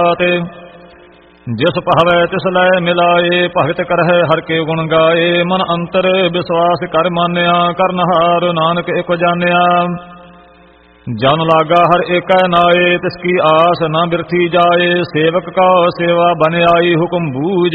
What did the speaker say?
ਜਿਸ ਭਾਵੈ ਤਿਸ ਲੈ ਮਿਲਾਏ, ਭਗਤ ਕਰਹਿ ਹਰਿ ਕੇ ਗੁਣ ਗਾਏ। ਮਨ ਅੰਤਰ ਵਿਸ਼ਵਾਸ ਕਰ ਮਾਨਿਆ, ਕਰਨਹਾਰ ਨਾਨਕ ਇਕ ਜਾਣਿਆ। ਜਨ ਲਾਗਾ ਹਰ ਏਕੈ ਨਾਏ, ਤਿਸ ਕੀ ਆਸ ਨਾ ਬਿਰਥੀ ਜਾਏ। ਸੇਵਕ ਕਾ ਸੇਵਾ ਬਨ ਆਈ, ਹੁਕਮ ਬੂਝ